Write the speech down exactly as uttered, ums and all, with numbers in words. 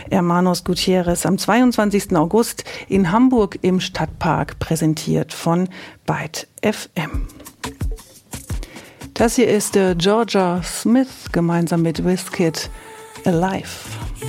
Hermanos Gutierrez am zweiundzwanzigsten August in Hamburg im Stadtpark, präsentiert von Byte F M. Das hier ist äh, Georgia Smith gemeinsam mit Wizkid, Alive.